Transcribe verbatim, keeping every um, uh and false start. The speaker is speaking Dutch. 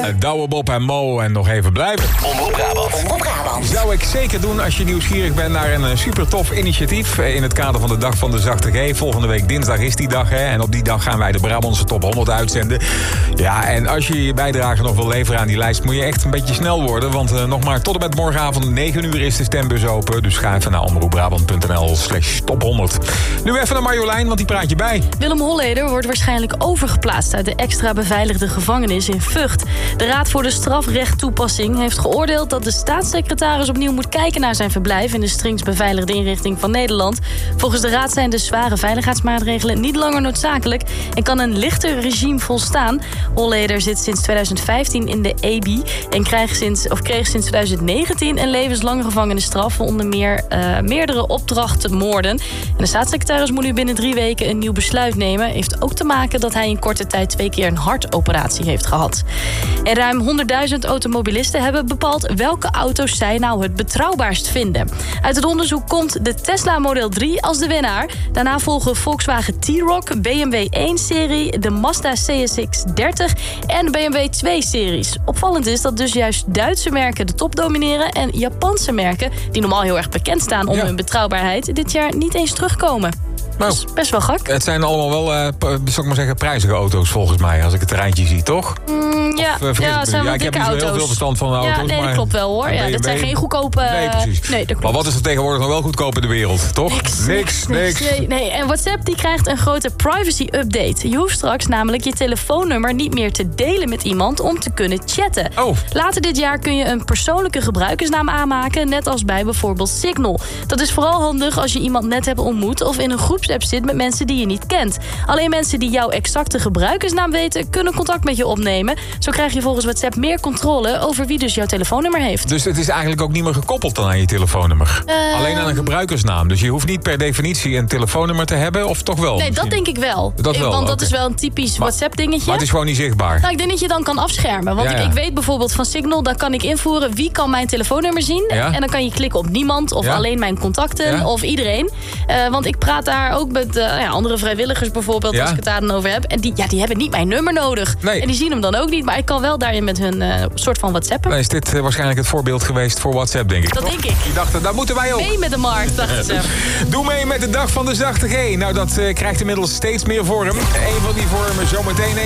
Douwe Bob en Mo en nog even blijven. Omroep Brabant. Omroep Brabant. Zou ik zeker doen als je nieuwsgierig bent naar een super tof initiatief. In het kader van de Dag van de Zachte G. Volgende week dinsdag is die dag. Hè, en op die dag gaan wij de Brabantse Top honderd uitzenden. Ja, en als je je bijdrage nog wil leveren aan die lijst, moet je echt een beetje snel worden. Want uh, nog maar tot en met morgenavond negen uur is de stembus open. Dus ga even naar omroepbrabant.nl slash top honderd. Nu even naar Marjolein, want die praat je bij. Willem Holleder wordt waarschijnlijk overgeplaatst uit de extra beveiligde gevangenis in Vught. De Raad voor de Strafrechttoepassing heeft geoordeeld dat de staatssecretaris opnieuw moet kijken naar zijn verblijf in de strengst beveiligde inrichting van Nederland. Volgens de Raad zijn de zware veiligheidsmaatregelen niet langer noodzakelijk en kan een lichter regime volstaan. Holleder zit sinds tweeduizend vijftien in de E B I en kreeg sinds, of kreeg sinds tweeduizend negentien een levenslange gevangenisstraf voor onder meer uh, meerdere opdrachtenmoorden. En de staatssecretaris moet nu binnen drie weken een nieuw besluit nemen. Heeft ook te maken dat hij in korte tijd twee keer een hartoperatie heeft gehad. En ruim honderdduizend automobilisten hebben bepaald welke auto's zij nou het betrouwbaarst vinden. Uit het onderzoek komt de Tesla Model drie als de winnaar. Daarna volgen Volkswagen T-Roc, B M W één-serie, de Mazda C S X dertig en de B M W twee-series. Opvallend is dat dus juist Duitse merken de top domineren en Japanse merken, die normaal heel erg bekend staan om ja. hun betrouwbaarheid, dit jaar niet eens terugkomen. Nou, dat is best wel gek. Het zijn allemaal wel, uh, p- zou ik maar zeggen, prijzige auto's volgens mij, als ik het terreintje zie, toch? Mm, ja, of, uh, ja, het zijn wel ja, dikke ik heb niet zo heel veel verstand van de auto's. Ja, nee, dat maar klopt wel hoor. Ja, dat zijn geen goedkope... Nee, precies. Nee, dat klopt. Maar wat is er tegenwoordig nog wel goedkoop in de wereld, toch? Niks, niks. niks. niks. Nee, nee. En WhatsApp die krijgt een grote privacy-update. Je hoeft straks namelijk je telefoonnummer niet meer te delen met iemand om te kunnen chatten. Oh. Later dit jaar kun je een persoonlijke gebruikersnaam aanmaken, net als bij bijvoorbeeld Signal. Dat is vooral handig als je iemand net hebt ontmoet of in een groepsapp zit met mensen die je niet kent. Alleen mensen die jouw exacte gebruikersnaam weten, kunnen contact met je opnemen. Zo krijg je volgens WhatsApp meer controle over wie dus jouw telefoonnummer heeft. Dus het is eigenlijk ook niet meer gekoppeld dan aan je telefoonnummer? Uh, Alleen aan een gebruikersnaam. Dus je hoeft niet per definitie een telefoonnummer te hebben, of toch wel? Nee, misschien? dat denk ik wel. Dat wel, Want dat okay. is wel een typisch WhatsApp-dingetje. Maar het is gewoon niet zichtbaar. Nou, ik denk dat je dan kan afschermen. Want ja, ja. Ik, ik weet bijvoorbeeld van Signal, daar kan ik invoeren wie kan mijn telefoonnummer zien. Ja? En dan kan je klikken op niemand of ja? alleen mijn contacten ja? of iedereen. Uh, want ik praat daar ook met uh, ja, andere vrijwilligers bijvoorbeeld, ja? als ik het daar dan over heb. En die, ja, die hebben niet mijn nummer nodig. Nee. En die zien hem dan ook niet. Maar ik kan wel daarin met hun uh, soort van WhatsAppen. Nee, is dit uh, waarschijnlijk het voorbeeld geweest voor WhatsApp, denk ik. Dat toch? denk ik. Die dachten, daar moeten wij ook. Mee met de markt, dachten ze. Doe mee met de Dag van de Zachte G. Nou, dat uh, krijgt inmiddels steeds meer vorm. Een van die vormen zometeen.